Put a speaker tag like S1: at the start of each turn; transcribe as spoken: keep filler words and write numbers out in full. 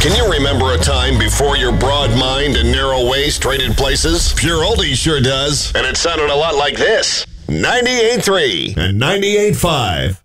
S1: Can you remember a time before your broad mind and narrow waist traded places? Pure Oldie sure does. And it sounded a lot like this. ninety-eight point three and ninety-eight point five.